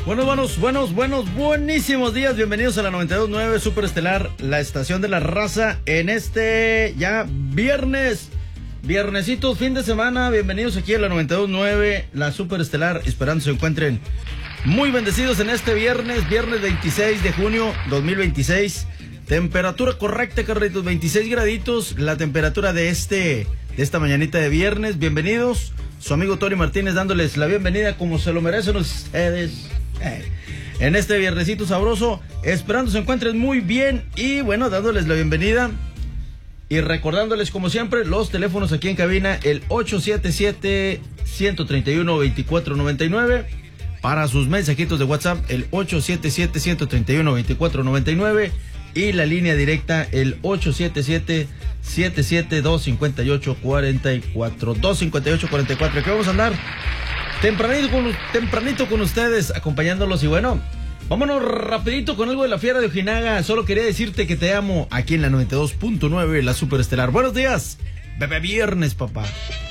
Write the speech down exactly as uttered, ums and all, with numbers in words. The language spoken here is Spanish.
Buenos, buenos, buenos, buenos, buenísimos días. Bienvenidos a la noventa y dos punto nueve Superestelar, la estación de la raza, en este ya viernes, viernesito, fin de semana. Bienvenidos aquí a la noventa y dos punto nueve, la Superestelar, esperando se encuentren muy bendecidos en este viernes, viernes veintiséis de junio dos mil veintiséis. Temperatura correcta, Carlitos, veintiséis graditos, la temperatura de este, de esta mañanita de viernes. Bienvenidos, su amigo Tony Martínez dándoles la bienvenida como se lo merecen ustedes. Eh, en este viernesito sabroso, esperando se encuentren muy bien y bueno, dándoles la bienvenida y recordándoles como siempre los teléfonos aquí en cabina, el ocho siete siete, uno tres uno, dos cuatro nueve nueve, para sus mensajitos de WhatsApp, el ocho siete siete, uno tres uno, dos cuatro nueve nueve, y la línea directa, el ocho siete siete, siete siete dos, cinco ocho cuatro cuatro, dos cinco ocho cuatro cuatro. Aquí vamos a andar Tempranito con, tempranito con ustedes, acompañándolos. Y bueno, vámonos rapidito con algo de la Fiera de Ojinaga. Solo quería decirte que te amo aquí en la noventa y dos punto nueve, la Superestelar. Buenos días, bebé viernes, papá.